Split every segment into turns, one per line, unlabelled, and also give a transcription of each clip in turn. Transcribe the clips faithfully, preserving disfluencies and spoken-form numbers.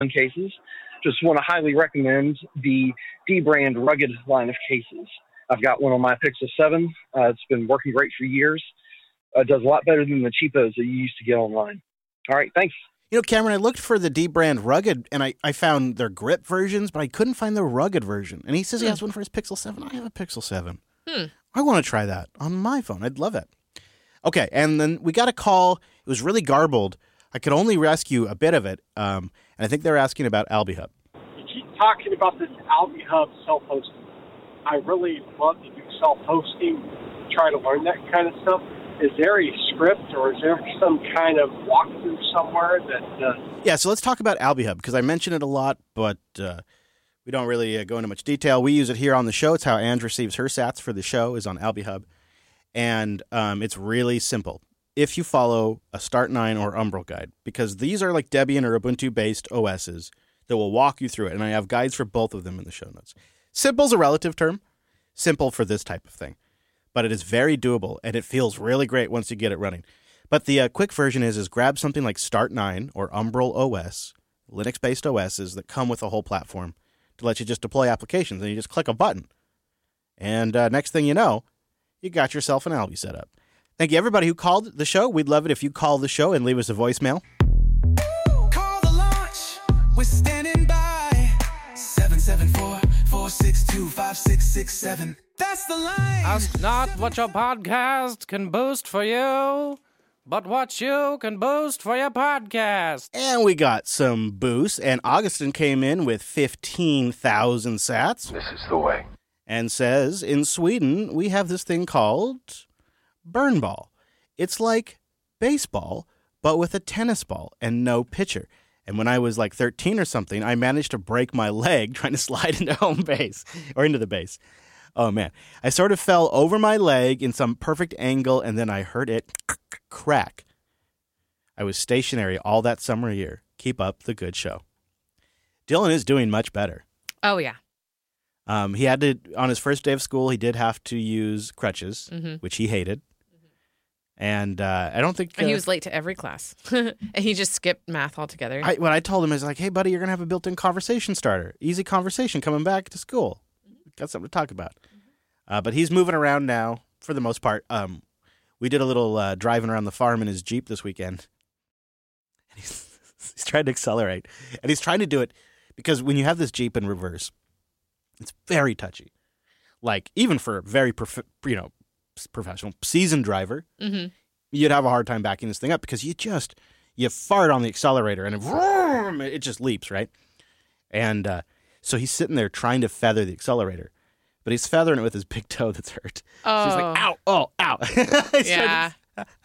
cases. Just want to highly recommend the D-brand rugged line of cases. I've got one on my Pixel seven. Uh, it's been working great for years. Uh, it does a lot better than the cheapos that you used to get online. All right, thanks.
You know, Cameron, I looked for the D-brand rugged, and I, I found their grip versions, but I couldn't find the rugged version. And he says he has one for his Pixel seven. I have a Pixel seven.
Hmm.
I want to try that on my phone. I'd love it. Okay, and then we got a call. It was really garbled. I could only rescue a bit of it, um, and I think they're asking about AlbiHub.
You keep talking about this AlbiHub self-hosting. I really love to do self-hosting, try to learn that kind of stuff. Is there a script or is there some kind of walkthrough somewhere that... Uh...
Yeah, so let's talk about AlbiHub, because I mention it a lot, but uh, we don't really uh, go into much detail. We use it here on the show. It's how Ange receives her sats for the show, is on AlbiHub. And um, it's really simple if you follow a Start nine or Umbrel guide, because these are like Debian or Ubuntu-based O Ss that will walk you through it, and I have guides for both of them in the show notes. Simple is a relative term. Simple for this type of thing. But it is very doable, and it feels really great once you get it running. But the uh, quick version is, is grab something like Start nine or Umbrel O S, Linux-based O Ss that come with a whole platform to let you just deploy applications, and you just click a button. And uh, next thing you know, you got yourself an Albi set up. Thank you, everybody who called the show. We'd love it if you call the show and leave us a voicemail.
Call the launch. We're standing by. seven seven four, four six two, five six six seven. That's the line.
Ask not what your podcast can boast for you, but what you can boast for your podcast.
And we got some boosts, and Augustin came in with fifteen thousand sats.
This is the way.
And says, in Sweden, we have this thing called burn ball. It's like baseball, but with a tennis ball and no pitcher. And when I was like thirteen or something, I managed to break my leg trying to slide into home base, or into the base. Oh, man. I sort of fell over my leg in some perfect angle, and then I heard it crack. I was stationary all that summer year. Keep up the good show. Dylan is doing much better.
Oh, yeah.
Um, he had to, on his first day of school, he did have to use crutches, mm-hmm. which he hated. And uh, I don't think...
And
uh,
he was late to every class. And he just skipped math altogether.
I, what I told him is like, hey, buddy, you're going to have a built-in conversation starter. Easy conversation coming back to school. Got something to talk about. Uh, but he's moving around now, for the most part. Um, we did a little uh, driving around the farm in his Jeep this weekend. And he's, he's trying to accelerate. And he's trying to do it because when you have this Jeep in reverse, it's very touchy. Like, even for a very, prof- you know, professional, seasoned driver, mm-hmm. you'd have a hard time backing this thing up because you just, you fart on the accelerator and it, vroom, it just leaps, right? And uh, so he's sitting there trying to feather the accelerator, but he's feathering it with his big toe that's hurt.
Oh.
So he's like, ow, oh, ow.
Yeah.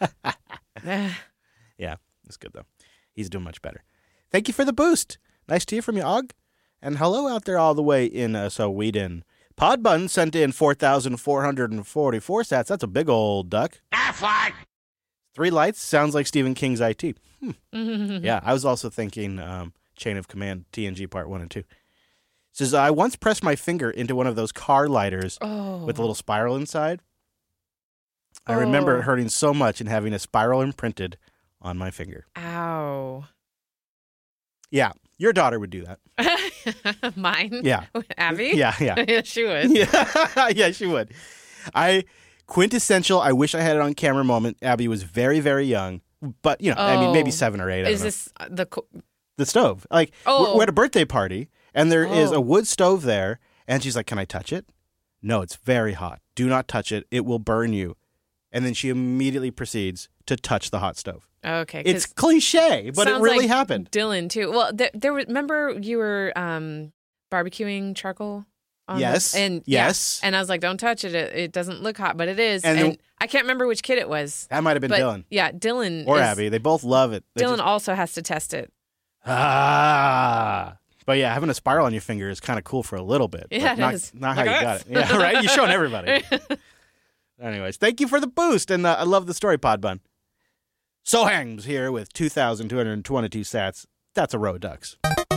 Yeah, it's good, though. He's doing much better. Thank you for the boost. Nice to hear from you, Og. And hello out there all the way in uh, Sweden. Podbun sent in four thousand four hundred forty-four sats. That's a big old duck.
Affleck.
Three lights. Sounds like Stephen King's I T. Hmm. Yeah, I was also thinking um, Chain of Command, T N G Part one and two. Says, I once pressed my finger into one of those car lighters
oh.
with a little spiral inside. I
oh.
remember it hurting so much and having a spiral imprinted on my finger.
Ow.
Yeah, your daughter would do that.
Mine?
Yeah.
Abby?
Yeah, yeah.
Yeah, she would.
Yeah, yeah, she would. I, quintessential, I wish I had it on camera moment. Abby was very, very young, but, you know, oh. I mean, maybe seven or eight. I
Is
don't know.
this the... Co-
the stove. Like,
oh.
we're at a birthday party, and there
oh.
is a wood stove there, and she's like, can I touch it? No, it's very hot. Do not touch it. It will burn you. And then she immediately proceeds to touch the hot stove.
Okay.
It's cliche, but it really
like
happened.
Dylan, too. Well, there, there was, remember you were um, barbecuing charcoal? On
yes.
The, and,
yes.
Yeah, and I was like, don't touch it. it. It doesn't look hot, but it is.
And,
and
then,
I can't remember which kid it was.
That might have been
but,
Dylan.
Yeah, Dylan.
Or
is,
Abby. They both love it. They
Dylan
just,
also has to test it.
Ah. But yeah, having a spiral on your finger is kind of cool for a little bit.
Yeah,
but
it
not,
is.
Not
Look
how you got it. Yeah, right? You're showing everybody. Anyways, thank you for the boost, and uh, I love the story, Podbun. Sohangs here with two thousand two hundred twenty-two sats. That's a row of ducks.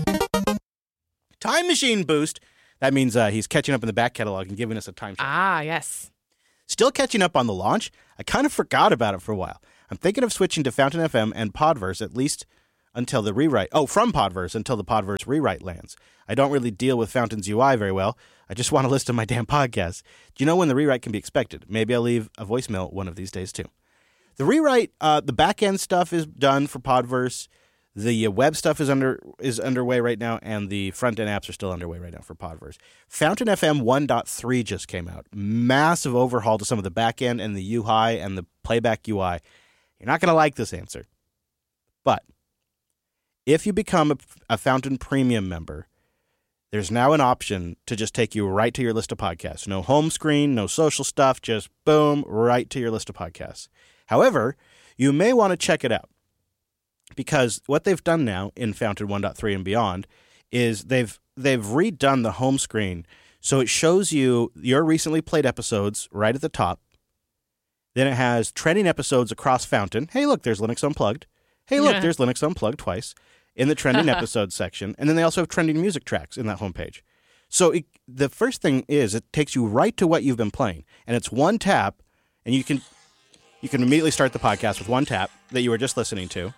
Time Machine boost. That means uh, he's catching up in the back catalog and giving us a time check.
Ah, yes.
Still catching up on the launch. I kind of forgot about it for a while. I'm thinking of switching to Fountain F M and Podverse, at least until the rewrite. Oh, from Podverse until the Podverse rewrite lands. I don't really deal with Fountain's U I very well. I just want a list of my damn podcasts. Do you know when the rewrite can be expected? Maybe I'll leave a voicemail one of these days too. The rewrite, uh, the back end stuff is done for Podverse. The uh, web stuff is under is underway right now, and the front end apps are still underway right now for Podverse. Fountain F M one point three just came out. Massive overhaul to some of the back end and the U I and the playback U I. You're not going to like this answer, but if you become a, a Fountain Premium member, there's now an option to just take you right to your list of podcasts. No home screen, no social stuff, just boom, right to your list of podcasts. However, you may want to check it out. Because what they've done now in Fountain one point three and beyond is they've they've redone the home screen so it shows you your recently played episodes right at the top. Then it has trending episodes across Fountain. Hey, look, there's Linux Unplugged. Hey, look,
Yeah.
there's Linux Unplugged twice in the trending episodes section. And then they also have trending music tracks in that homepage. So it, the first thing is it takes you right to what you've been playing. And it's one tap, and you can you can immediately start the podcast with one tap that you were just listening to.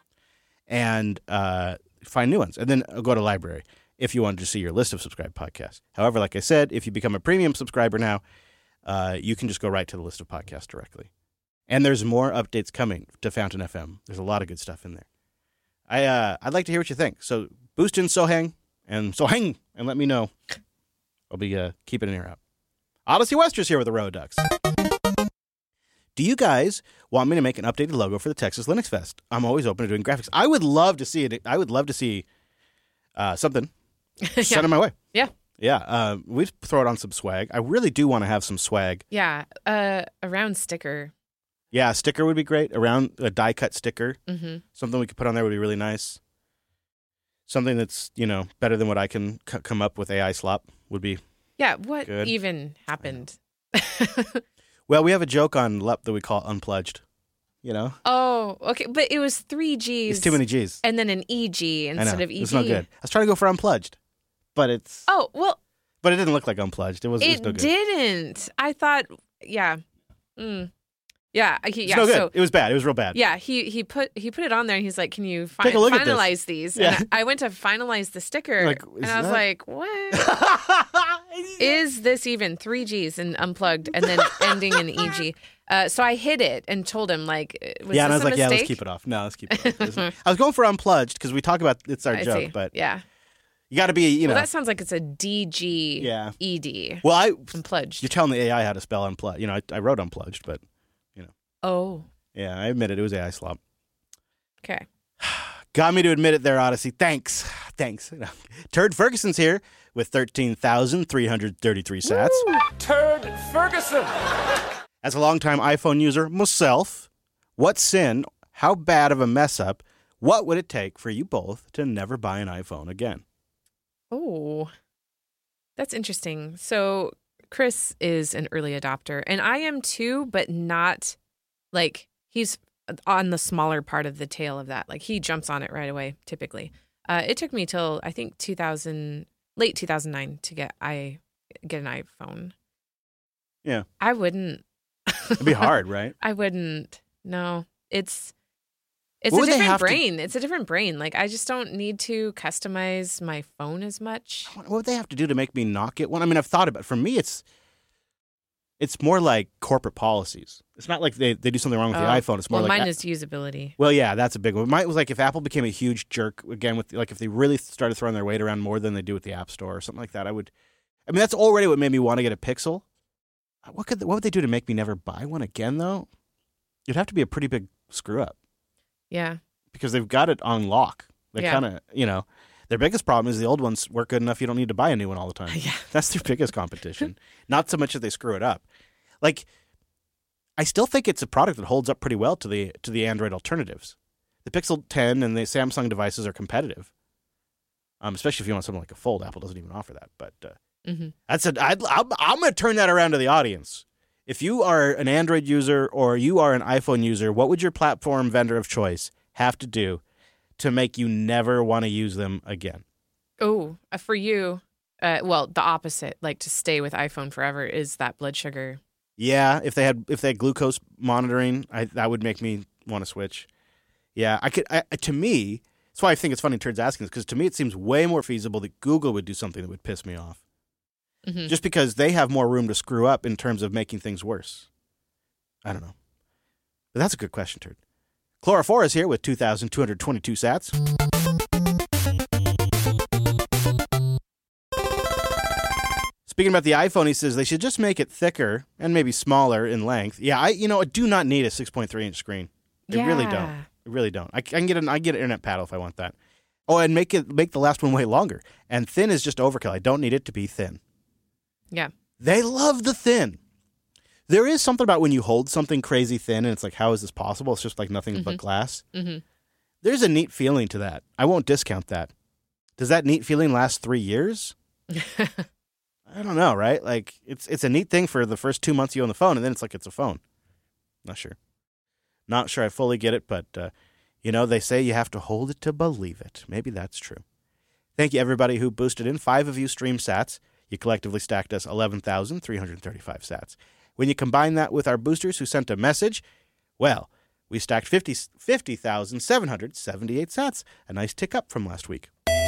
And uh, find new ones. And then go to library if you wanted to see your list of subscribed podcasts. However, like I said, if you become a premium subscriber now, uh, you can just go right to the list of podcasts directly. And there's more updates coming to Fountain F M. There's a lot of good stuff in there. I, uh, I'd like to hear what you think. So boost in Sohang and Sohang and let me know. I'll be uh, keeping an ear out. Odyssey Wester's here with the Road Ducks. Do you guys want me to make an updated logo for the Texas Linux Fest? I'm always open to doing graphics. I would love to see it. I would love to see uh, something.
Yeah.
Send it my way.
Yeah.
Yeah. Uh, we'd throw it on some swag. I really do want to have some swag.
Yeah. Uh, a round sticker.
Yeah, a sticker would be great. Around a die cut sticker.
Mm-hmm.
Something we could put on there would be really nice. Something that's, you know, better than what I can c- come up with A I slop would be.
Yeah. What
Good.
even happened?
Well, we have a joke on L E P that we call unplugged. You know?
Oh, okay. But it was three G's.
It's too many G's.
And then an E G
I know.
instead of E G.
It's not good. I was trying to go for unplugged, but it's.
Oh, well,
But it didn't look like unplugged. It was. It, was
it
no good.
didn't. I thought, yeah. Mm. Yeah. He,
It's
yeah.
no good.
So,
It was bad. It was real bad.
yeah, he, he put he put it on there and he's like, can you fi-
Take a look at this.
finalize these?
Yeah.
And I, I went to finalize the sticker
Like,
and
is
I was
that-
like, what? Is this even three G's and unplugged and then ending in E G? Uh, so I hid it and told him, like, was
yeah, and I
this
was
a
like, yeah, let's
mistake?
keep it off. No, let's keep it off. I was going for unplugged because we talk about it's our
I
joke,
see.
but
Yeah.
you got to be, you know.
Well, that sounds like it's a D G
Yeah.
E D.
well, I
Unplugged.
you're telling the A I how to spell unplugged. You know, I, I wrote unplugged, but
Oh,
yeah, I admit it. It was A I slop.
okay.
Got me to admit it there, Odyssey. Thanks. Thanks. Turd Ferguson's here with thirteen thousand three hundred thirty-three sats.
Turd Ferguson.
As a longtime iPhone user myself, what sin, how bad of a mess up, what would it take for you both to never buy an iPhone again?
Oh, that's interesting. So Chris is an early adopter, and I am too, but not like he's on the smaller part of the tail of that. Like he jumps on it right away. Typically, uh, it took me till I think two thousand, late two thousand nine to get I get an iPhone.
Yeah.
I wouldn't.
It'd be hard, right?
I wouldn't. No, it's it's
What
a
would they
different
have to-
brain. It's a different brain. Like I just don't need to customize my phone as much.
What would they have to do to make me not get one? I mean, I've thought about it. For me, it's it's more like corporate policies. It's not like they, they do something wrong with the
Oh,
iPhone. It's more
well,
like
mine is usability.
well, yeah, that's a big one. Mine was like if Apple became a huge jerk again with like if they really started throwing their weight around more than they do with the App Store or something like that. I would. I mean, that's already what made me want to get a Pixel. What could what would they do to make me never buy one again though? It'd have to be a pretty big screw up
Yeah.
because they've got it on lock. They
Yeah.
kind of you know. Their biggest problem is the old ones work good enough you don't need to buy a new one all the time.
Yeah.
That's their biggest competition. Not so much that they screw it up. Like, I still think it's a product that holds up pretty well to the to the Android alternatives. The Pixel ten and the Samsung devices are competitive, um, especially if you want something like a Fold. Apple doesn't even offer that. But uh,
Mm-hmm.
that's a, I'd, I'm, I'm going to turn that around to the audience. If you are an Android user or you are an iPhone user, what would your platform vendor of choice have to do to make you never want to use them again?
Oh, uh, for you, uh, well, the opposite, like to stay with iPhone forever, is that blood sugar.
Yeah, if they had if they had glucose monitoring, I, that would make me want to switch. Yeah, I could. I, to me, That's why I think it's funny Turd's asking this, because to me it seems way more feasible that Google would do something that would piss me off. Mm-hmm. Just because they have more room to screw up in terms of making things worse. I don't know. But that's a good question, Turd. Chlorophora is here with two thousand two hundred twenty-two sats. Speaking about the iPhone, he says they should just make it thicker and maybe smaller in length. Yeah, I you know I do not need a six point three inch screen. I
yeah.
really don't. I really don't. I, I can get an I get an internet paddle if I want that. Oh, and make it make the last one way longer. And thin is just overkill. I don't need it to be thin.
Yeah.
They love the thin. There is something about when you hold something crazy thin and it's like, how is this possible? It's just like nothing mm-hmm. but glass. Mm-hmm. There's a neat feeling to that. I won't discount that. Does that neat feeling last three years? I don't know, right? Like, it's it's a neat thing for the first two months you own the phone, and then it's like it's a phone. Not sure. Not sure I fully get it, but, uh, you know, they say you have to hold it to believe it. Maybe that's true. Thank you, everybody who boosted in. Five of you stream sats. You collectively stacked us eleven thousand three hundred thirty-five sats. When you combine that with our boosters who sent a message, well, we stacked fifty thousand seven hundred seventy-eight sats. A nice tick up from last week.